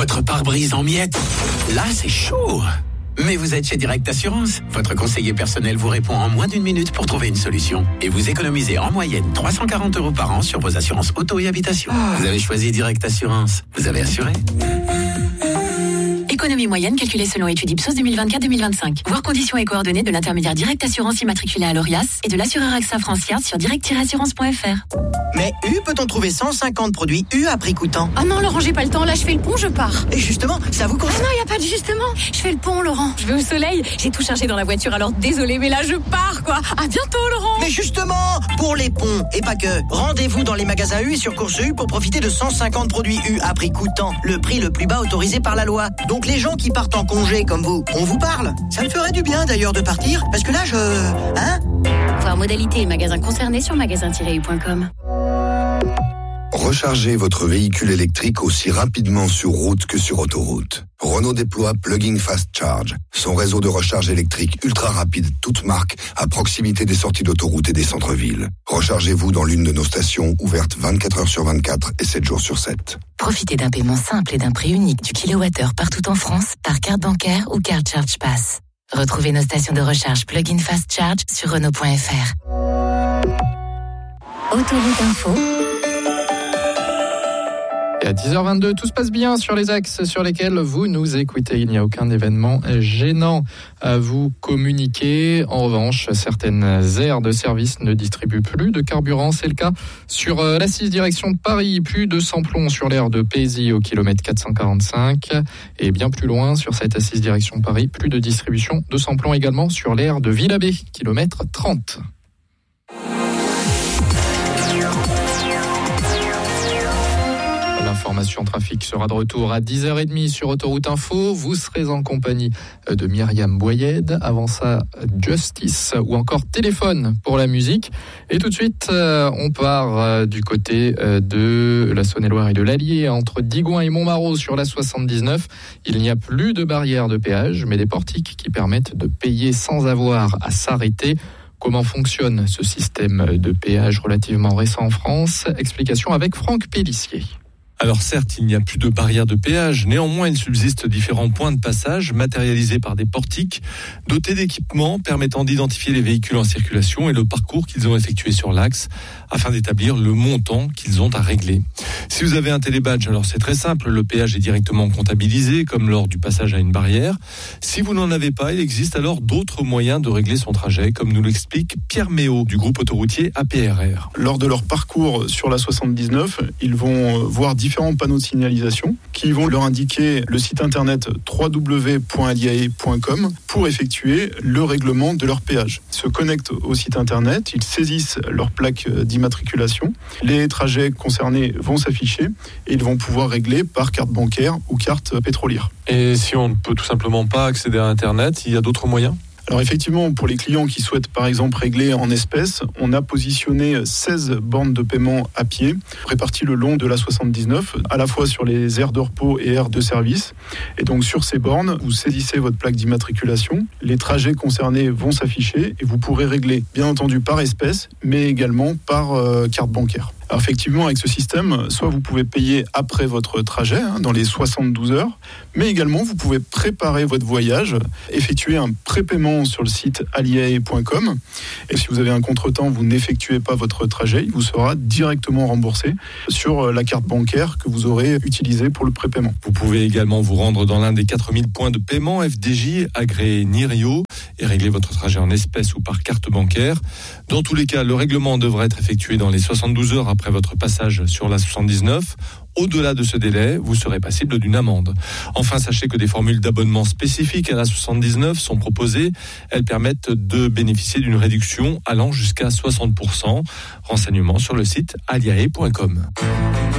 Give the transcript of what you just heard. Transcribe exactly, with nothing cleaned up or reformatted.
votre pare-brise en miettes. Là, c'est chaud. Mais vous êtes chez Direct Assurance. Votre conseiller personnel vous répond en moins d'une minute pour trouver une solution. Et vous économisez en moyenne trois cent quarante euros par an sur vos assurances auto et habitation. Vous avez choisi Direct Assurance. Vous avez assuré. Économie moyenne calculée selon étude Ipsos deux mille vingt-quatre deux mille vingt-cinq. Voir conditions et coordonnées de l'intermédiaire Direct Assurance immatriculé à l'Orias et de l'assureur AXA Francière sur direct assurance point f r. Mais U, peut-on trouver cent cinquante produits U à prix coûtant? Ah non, Laurent, j'ai pas le temps. Là, je fais le pont, je pars. Et justement, ça vous concerne? Ah non, y a pas de justement. Je fais le pont, Laurent. Je vais au soleil. J'ai tout chargé dans la voiture, alors désolé, mais là, je pars, quoi. À bientôt, Laurent. Mais justement, pour les ponts, et pas que, rendez-vous dans les magasins U et sur Course U pour profiter de cent cinquante produits U à prix coûtant. Le prix le plus bas autorisé par la loi. Donc les gens qui partent en congé comme vous, on vous parle. Ça me ferait du bien d'ailleurs de partir, parce que là, je... Hein? Voir modalités et magasins concernés sur magasin tiret u point com. Rechargez votre véhicule électrique aussi rapidement sur route que sur autoroute. Renault déploie Plug-in Fast Charge, son réseau de recharge électrique ultra rapide, toute marque, à proximité des sorties d'autoroute et des centres-villes. Rechargez-vous dans l'une de nos stations ouvertes vingt-quatre heures sur vingt-quatre et sept jours sur sept. Profitez d'un paiement simple et d'un prix unique du kilowattheure partout en France par carte bancaire ou carte Charge Pass. Retrouvez nos stations de recharge Plug-in Fast Charge sur Renault point f r. Autoroute Info. Et à dix heures vingt-deux, tout se passe bien sur les axes sur lesquels vous nous écoutez. Il n'y a aucun événement gênant à vous communiquer. En revanche, certaines aires de service ne distribuent plus de carburant. C'est le cas sur la six direction de Paris. Plus de samplons sur l'aire de Pézy au kilomètre quatre cent quarante-cinq. Et bien plus loin, sur cette six direction de Paris, plus de distribution de samplons également sur l'aire de Villabé, kilomètre trente. L'information trafic sera de retour à dix heures trente sur Autoroute Info. Vous serez en compagnie de Myriam Boyed. Avant ça, Justice ou encore Téléphone pour la musique. Et tout de suite, on part du côté de la Saône-et-Loire et de l'Allier, entre Digoin et Montmarault sur la soixante-dix-neuf. Il n'y a plus de barrière de péage, mais des portiques qui permettent de payer sans avoir à s'arrêter. Comment fonctionne ce système de péage relativement récent en France? Explication avec Franck Pélissier. Alors certes, il n'y a plus de barrière de péage, néanmoins il subsiste différents points de passage matérialisés par des portiques, dotés d'équipements permettant d'identifier les véhicules en circulation et le parcours qu'ils ont effectué sur l'axe, afin d'établir le montant qu'ils ont à régler. Si vous avez un télébadge, alors c'est très simple, le péage est directement comptabilisé, comme lors du passage à une barrière. Si vous n'en avez pas, il existe alors d'autres moyens de régler son trajet, comme nous l'explique Pierre Méot du groupe autoroutier A P R R. Lors de leur parcours sur la soixante-dix-neuf, ils vont voir différents panneaux de signalisation qui vont leur indiquer le site internet w w w point aliae point com pour effectuer le règlement de leur péage. Ils se connectent au site internet, ils saisissent leur plaque d'immatriculation, les trajets concernés vont s'afficher et ils vont pouvoir régler par carte bancaire ou carte pétrolière. Et si on ne peut tout simplement pas accéder à internet, il y a d'autres moyens ? Alors effectivement, pour les clients qui souhaitent par exemple régler en espèces, on a positionné seize bornes de paiement à pied, réparties le long de la soixante-dix-neuf, à la fois sur les aires de repos et aires de service. Et donc sur ces bornes, vous saisissez votre plaque d'immatriculation, les trajets concernés vont s'afficher et vous pourrez régler, bien entendu par espèces, mais également par euh, carte bancaire. Alors effectivement, avec ce système, soit vous pouvez payer après votre trajet, hein, dans les soixante-douze heures, mais également vous pouvez préparer votre voyage, effectuer un prépaiement sur le site aliae point com. Et si vous avez un contretemps, vous n'effectuez pas votre trajet, il vous sera directement remboursé sur la carte bancaire que vous aurez utilisée pour le prépaiement. Vous pouvez également vous rendre dans l'un des quatre mille points de paiement F D J agréés Nirio et régler votre trajet en espèces ou par carte bancaire. Dans tous les cas, le règlement devrait être effectué dans les soixante-douze heures après votre passage sur la soixante-dix-neuf. Au-delà de ce délai, vous serez passible d'une amende. Enfin, sachez que des formules d'abonnement spécifiques à la soixante-dix-neuf sont proposées. Elles permettent de bénéficier d'une réduction allant jusqu'à soixante pour cent. Renseignements sur le site aliae point com.